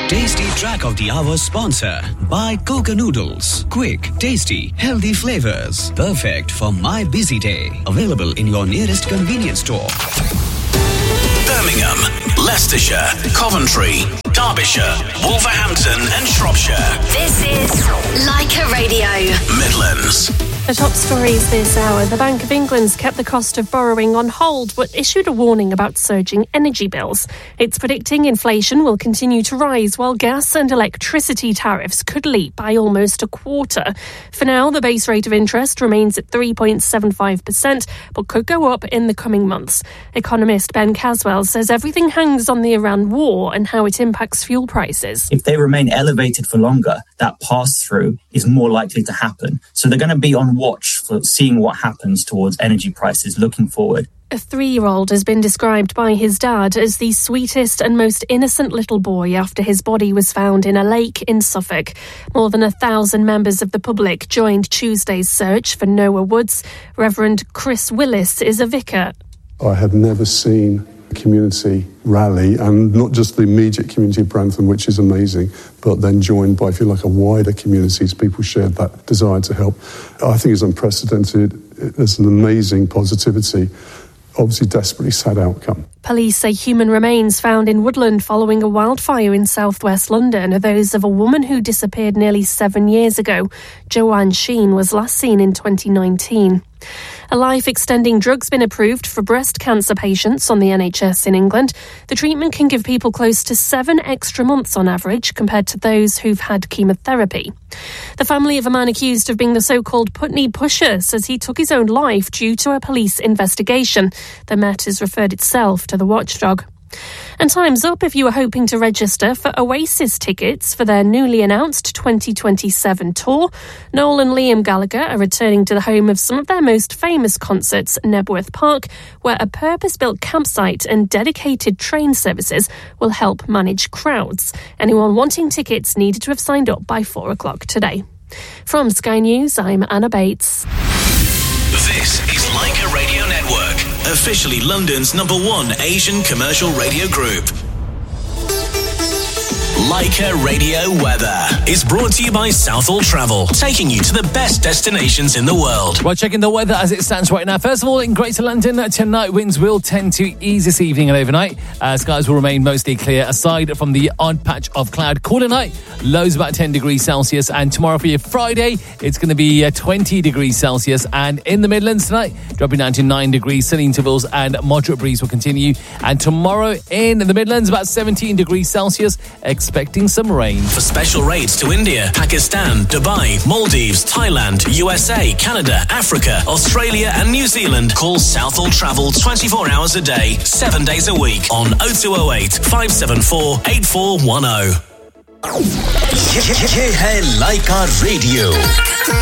Tasty Track of the Hour sponsor by Coca Noodles. Quick, tasty, healthy flavors. Perfect for my busy day. Available in your nearest convenience store. Birmingham, Leicestershire, Coventry, Derbyshire, Wolverhampton and Shropshire. This is Leica Radio. Midlands. The top stories this hour. The Bank of England's kept the cost of borrowing on hold but issued a warning about surging energy bills. It's predicting inflation will continue to rise while gas and electricity tariffs could leap by almost a quarter. For now, the base rate of interest remains at 3.75% but could go up in the coming months. Economist Ben Caswell says everything hangs on the Iran war and how it impacts fuel prices. If they remain elevated for longer, that pass-through is more likely to happen. So they're going to be on watch for seeing what happens towards energy prices looking forward. A 3-year-old has been described by his dad as the sweetest and most innocent little boy after his body was found in a lake in Suffolk. More than 1,000 members of the public joined Tuesday's search for Noah Woods. Reverend Chris Willis is a vicar. I had never seen a community rally, and not just the immediate community of Brantham, which is amazing, but then joined by, if you like, a wider community as people shared that desire to help. I think it's unprecedented. There's an amazing positivity, obviously desperately sad outcome. Police say human remains found in woodland following a wildfire in southwest London are those of a woman who disappeared nearly 7 years ago. Joanne Sheen was last seen in 2019. A life-extending drug's been approved for breast cancer patients on the NHS in England. The treatment can give people close to 7 extra months on average compared to those who've had chemotherapy. The family of a man accused of being the so-called Putney Pusher says he took his own life due to a police investigation. The Met has referred itself to the watchdog. And time's up if you were hoping to register for Oasis tickets for their newly announced 2027 tour. Noel and Liam Gallagher are returning to the home of some of their most famous concerts, Nebworth Park, where a purpose-built campsite and dedicated train services will help manage crowds. Anyone wanting tickets needed to have signed up by 4 o'clock today. From Sky News, I'm Anna Bates. This is Leica Radio Network, officially London's #1 Asian commercial radio group. Leica Radio Weather is brought to you by Southall Travel, taking you to the best destinations in the world. Well, checking the weather as it stands right now. First of all, in Greater London, tonight winds will tend to ease this evening and overnight. Skies will remain mostly clear, aside from the odd patch of cloud. Cooler night, lows about 10 degrees Celsius. And tomorrow for your Friday, it's going to be 20 degrees Celsius. And in the Midlands tonight, dropping down to 9 degrees. Sunny intervals and moderate breeze will continue. And tomorrow in the Midlands, about 17 degrees Celsius. Expecting some rain. For special rates to India, Pakistan, Dubai, Maldives, Thailand, USA, Canada, Africa, Australia and New Zealand, call Southall Travel 24 hours a day, 7 days a week on 0208 574 8410. ये है Leica Radio.